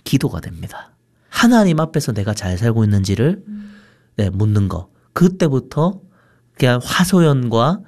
기도가 됩니다. 하나님 앞에서 내가 잘 살고 있는지를 묻는 거. 그때부터 그냥 하소연과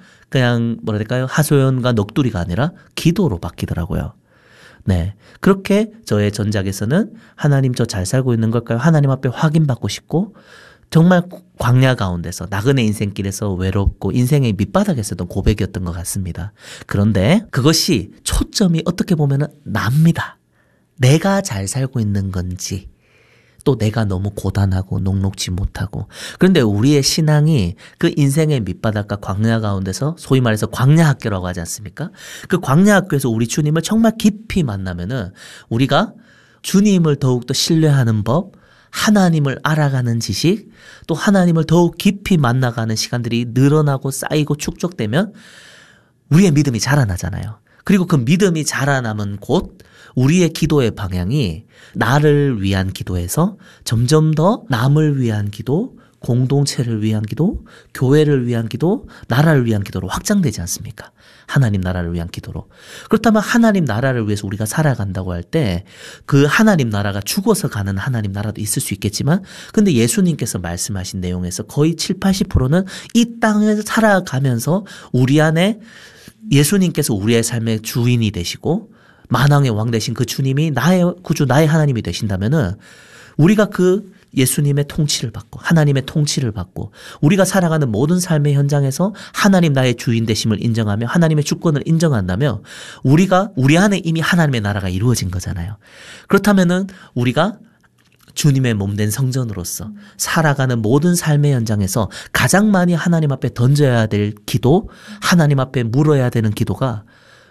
넋두리가 아니라 기도로 바뀌더라고요. 네. 그렇게 저의 전작에서는 하나님 저 잘 살고 있는 걸까요? 하나님 앞에 확인받고 싶고 정말 광야 가운데서 나그네 인생길에서 외롭고 인생의 밑바닥에서도 고백이었던 것 같습니다. 그런데 그것이 초점이 어떻게 보면 납니다. 내가 잘 살고 있는 건지 또 내가 너무 고단하고 녹록지 못하고 그런데 우리의 신앙이 그 인생의 밑바닥과 광야 가운데서 소위 말해서 광야 학교라고 하지 않습니까? 그 광야 학교에서 우리 주님을 정말 깊이 만나면은 우리가 주님을 더욱더 신뢰하는 법 하나님을 알아가는 지식 또 하나님을 더욱 깊이 만나가는 시간들이 늘어나고 쌓이고 축적되면 우리의 믿음이 자라나잖아요. 그리고 그 믿음이 자라나면 곧 우리의 기도의 방향이 나를 위한 기도에서 점점 더 남을 위한 기도, 공동체를 위한 기도, 교회를 위한 기도, 나라를 위한 기도로 확장되지 않습니까? 하나님 나라를 위한 기도로. 그렇다면 하나님 나라를 위해서 우리가 살아간다고 할 때 그 하나님 나라가 죽어서 가는 하나님 나라도 있을 수 있겠지만 근데 예수님께서 말씀하신 내용에서 거의 70~80%는 이 땅을 살아가면서 우리 안에 예수님께서 우리의 삶의 주인이 되시고 만왕의 왕 되신 그 주님이 나의 구주, 나의 하나님이 되신다면은 우리가 그 예수님의 통치를 받고 하나님의 통치를 받고 우리가 살아가는 모든 삶의 현장에서 하나님 나의 주인 되심을 인정하며 하나님의 주권을 인정한다며 우리가 우리 안에 이미 하나님의 나라가 이루어진 거잖아요. 그렇다면은 우리가 주님의 몸된 성전으로서 살아가는 모든 삶의 현장에서 가장 많이 하나님 앞에 던져야 될 기도, 하나님 앞에 물어야 되는 기도가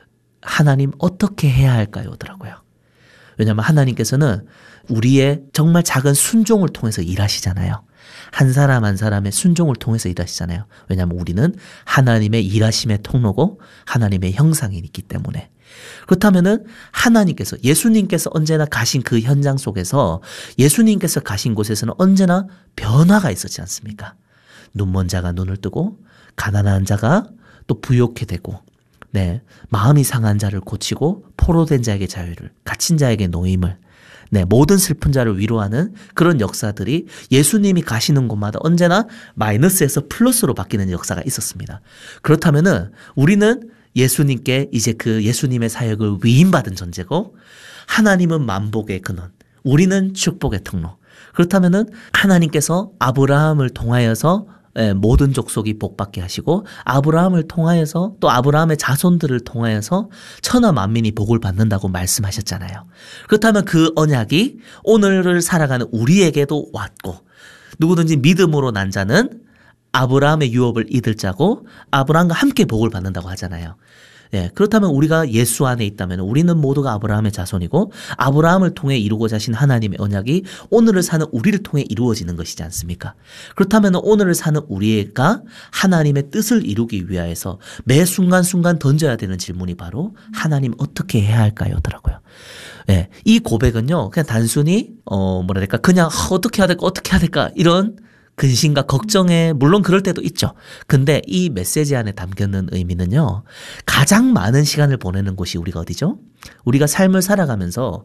하나님 어떻게 해야 할까요? 더라고요. 왜냐하면 하나님께서는 우리의 정말 작은 순종을 통해서 일하시잖아요. 한 사람 한 사람의 순종을 통해서 일하시잖아요. 왜냐하면 우리는 하나님의 일하심의 통로고 하나님의 형상이기 때문에. 그렇다면은 하나님께서 예수님께서 언제나 가신 그 현장 속에서 예수님께서 가신 곳에서는 언제나 변화가 있었지 않습니까? 눈먼 자가 눈을 뜨고 가난한 자가 또 부욕해 되고 네, 마음이 상한 자를 고치고 포로된 자에게 자유를 갇힌 자에게 노임을 네, 모든 슬픈 자를 위로하는 그런 역사들이 예수님이 가시는 곳마다 언제나 마이너스에서 플러스로 바뀌는 역사가 있었습니다. 그렇다면은 우리는 예수님께 이제 그 예수님의 사역을 위임받은 존재고 하나님은 만복의 근원, 우리는 축복의 통로. 그렇다면은 하나님께서 아브라함을 통하여서 모든 족속이 복받게 하시고 아브라함을 통하여서 또 아브라함의 자손들을 통하여서 천하 만민이 복을 받는다고 말씀하셨잖아요. 그렇다면 그 언약이 오늘을 살아가는 우리에게도 왔고 누구든지 믿음으로 난 자는 아브라함의 유업을 이들 자고 아브라함과 함께 복을 받는다고 하잖아요. 예, 그렇다면 우리가 예수 안에 있다면 우리는 모두가 아브라함의 자손이고 아브라함을 통해 이루고자 하신 하나님의 언약이 오늘을 사는 우리를 통해 이루어지는 것이지 않습니까? 그렇다면 오늘을 사는 우리가 하나님의 뜻을 이루기 위하여서 매 순간순간 던져야 되는 질문이 바로 하나님 어떻게 해야 할까요? 더라고요. 예, 이 고백은요 그냥 단순히 그냥 어떻게 해야 될까 이런 근심과 걱정에 물론 그럴 때도 있죠. 근데 이 메시지 안에 담겨있는 의미는요. 가장 많은 시간을 보내는 곳이 우리가 어디죠? 우리가 삶을 살아가면서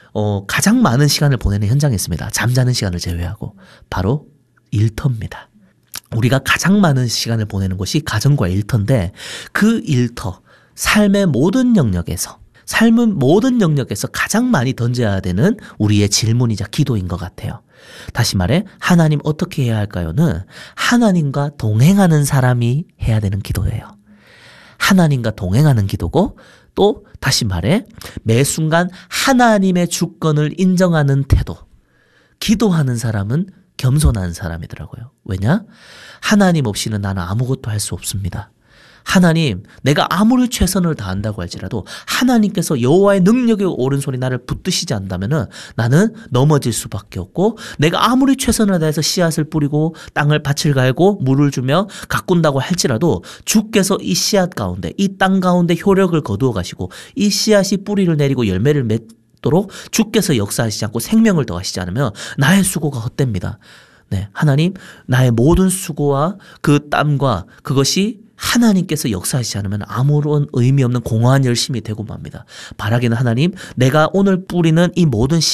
가장 많은 시간을 보내는 현장에 있습니다. 잠자는 시간을 제외하고 바로 일터입니다. 우리가 가장 많은 시간을 보내는 곳이 가정과 일터인데 그 일터, 삶의 모든 영역에서 가장 많이 던져야 되는 우리의 질문이자 기도인 것 같아요. 다시 말해 하나님 어떻게 해야 할까요?는 하나님과 동행하는 사람이 해야 되는 기도예요. 하나님과 동행하는 기도고 또 다시 말해 매 순간 하나님의 주권을 인정하는 태도. 기도하는 사람은 겸손한 사람이더라고요. 왜냐? 하나님 없이는 나는 아무것도 할 수 없습니다. 하나님, 내가 아무리 최선을 다한다고 할지라도 하나님께서 여호와의 능력의 오른손이 나를 붙드시지 않는다면은 나는 넘어질 수밖에 없고 내가 아무리 최선을 다해서 씨앗을 뿌리고 땅을 밭을 갈고 물을 주며 가꾼다고 할지라도 주께서 이 씨앗 가운데 이 땅 가운데 효력을 거두어 가시고 이 씨앗이 뿌리를 내리고 열매를 맺도록 주께서 역사하시지 않고 생명을 더하시지 않으면 나의 수고가 헛됩니다. 네, 하나님, 나의 모든 수고와 그 땀과 그것이 하나님께서 역사하시지 않으면 아무런 의미 없는 공허한 열심이 되고 맙니다. 바라기는 하나님, 내가 오늘 뿌리는 이 모든